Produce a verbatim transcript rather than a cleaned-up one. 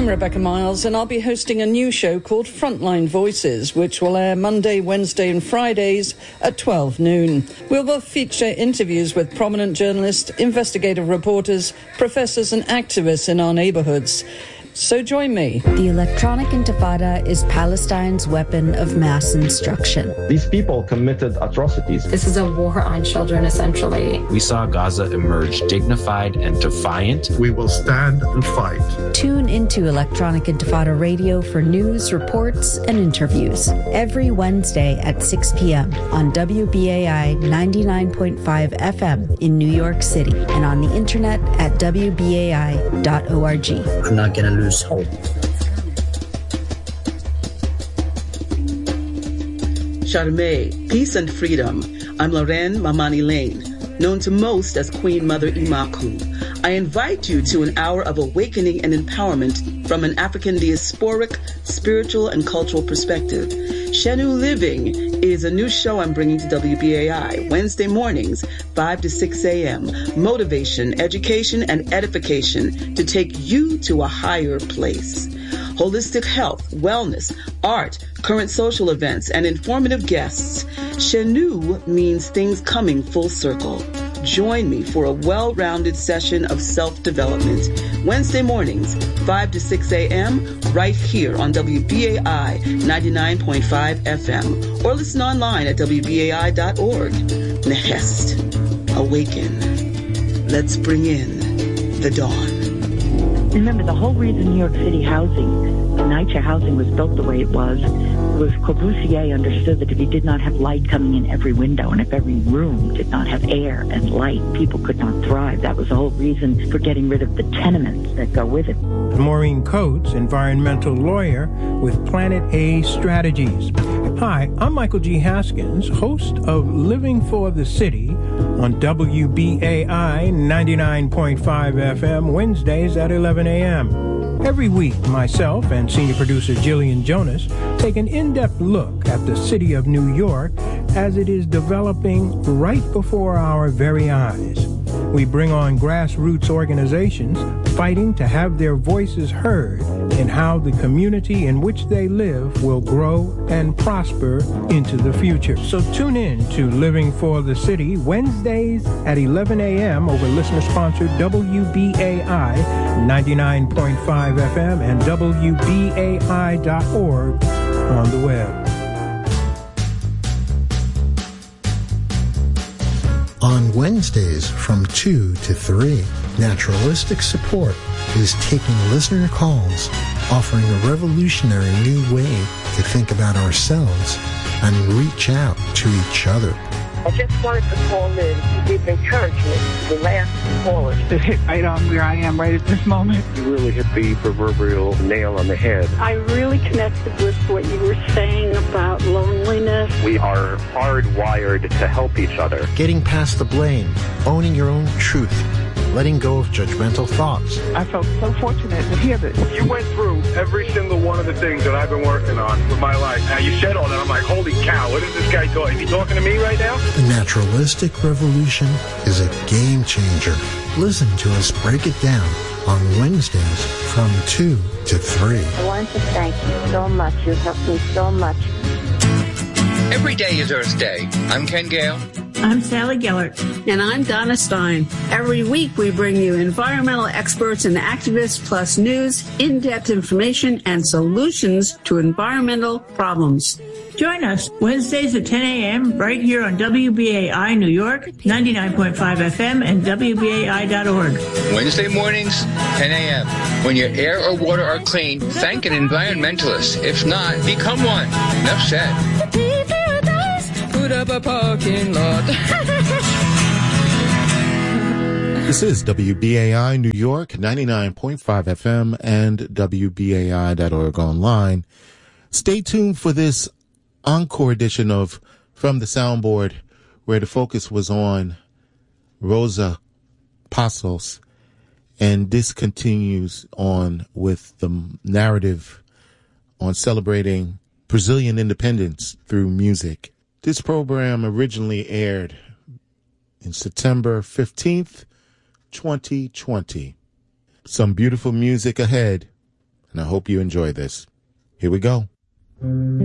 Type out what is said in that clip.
I'm Rebecca Miles, and I'll be hosting a new show called Frontline Voices, which will air Monday, Wednesday and Fridays at twelve noon. We'll both feature interviews with prominent journalists, investigative reporters, professors and activists in our neighborhoods. So join me. The electronic intifada is Palestine's weapon of mass instruction. These people committed atrocities. This is a war on children, essentially. We saw Gaza emerge dignified and defiant. We will stand and fight. Tune into Electronic Intifada Radio for news, reports, and interviews every Wednesday at six p.m. on W B A I ninety-nine point five F M in New York City and on the internet at W B A I dot org. I'm not going to lose hope. Charme, Peace and Freedom. I'm Loren Mamani Lane, known to most as Queen Mother Imaku. I invite you to an hour of awakening and empowerment from an African diasporic, spiritual, and cultural perspective. Shenu Living is a new show I'm bringing to W B A I, Wednesday mornings, five to six a.m. Motivation, education, and edification to take you to a higher place. Holistic health, wellness, art, current social events, and informative guests. Shenu means things coming full circle. Join me for a well-rounded session of self-development. Wednesday mornings, five to six a.m., right here on W B A I ninety-nine point five F M. Or listen online at W B A I dot org. Nehest. Awaken. Let's bring in the dawn. Remember, the whole reason New York City housing, the NYCHA housing was built the way it was, was Corbusier understood that if he did not have light coming in every window and if every room did not have air and light, people could not thrive. That was the whole reason for getting rid of the tenements that go with it. Maureen Coates, environmental lawyer with Planet A Strategies. Hi, I'm Michael G. Haskins, host of Living for the City on W B A I ninety-nine point five F M, Wednesdays at eleven a.m. Every week, myself and senior producer Jillian Jonas take an in-depth look at the city of New York as it is developing right before our very eyes. We bring on grassroots organizations fighting to have their voices heard in how the community in which they live will grow and prosper into the future. So tune in to Living for the City, Wednesdays at eleven a.m. over listener-sponsored W B A I ninety-nine point five F M and W B A I dot org on the web. On Wednesdays from two to three, Naturalistic Support is taking listener calls, offering a revolutionary new way to think about ourselves and reach out to each other. I just wanted to call in to give encouragement to the last callers. It hit right on where I am right at this moment. You really hit the proverbial nail on the head. I really connected with what you were saying about loneliness. We are hardwired to help each other. Getting past the blame, owning your own truth, letting go of judgmental thoughts. I felt so fortunate to hear this. You went through every single one of the things that I've been working on with my life. Now, you said all that. I'm like, holy cow, what is this guy talking? Is he talking to me right now? The naturalistic revolution is a game changer. Listen to us break it down on Wednesdays from two to three. I want to thank you so much. You helped me so much. Every day is Earth Day. I'm Ken Gale. I'm Sally Gellert. And I'm Donna Stein. Every week we bring you environmental experts and activists, plus news, in-depth information, and solutions to environmental problems. Join us Wednesdays at ten a.m. right here on W B A I New York, ninety-nine point five F M, and W B A I dot org. Wednesday mornings, ten a.m. When your air or water are clean, thank an environmentalist. If not, become one. Enough said. Put up a parking lot. This is W B A I New York, ninety-nine point five F M and W B A I dot org online. Stay tuned for this encore edition of From the Soundboard, where the focus was on Rosa Passos, and this continues on with the narrative on celebrating Brazilian independence through music. This program originally aired in September fifteenth, twenty twenty. Some beautiful music ahead, and I hope you enjoy this. Here we go.